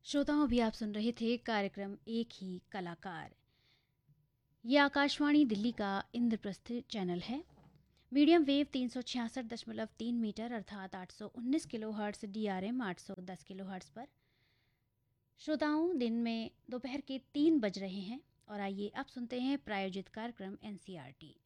श्रोताओं, अभी आप सुन रहे थे कार्यक्रम एक ही कलाकार। ये आकाशवाणी दिल्ली का इंद्रप्रस्थ चैनल है। मीडियम वेव 366.3 मीटर अर्थात 819 किलोहर्ट्ज़, DRM 810 किलोहर्ट्ज़ पर। श्रोताओं, दिन में दोपहर के 3 बज रहे हैं और आइए अब सुनते हैं प्रायोजित कार्यक्रम NCERT।